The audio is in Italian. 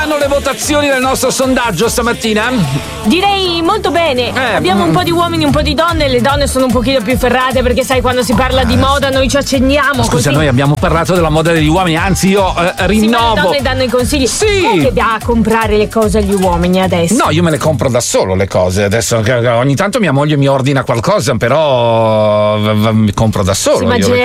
Hanno le votazioni del nostro sondaggio stamattina? Direi molto bene. Abbiamo un po' di uomini, un po' di donne. Le donne sono un pochino più ferrate perché sai, quando si parla di moda noi ci accendiamo. Scusa, così. noi abbiamo parlato della moda degli uomini, anzi io rinnovo. Sì, ma le donne danno i consigli. Sì. Che va a comprare le cose agli uomini adesso? No, io me le compro da solo le cose. Adesso ogni tanto mia moglie mi ordina qualcosa, però mi compro da solo. Sì, ma io le cose.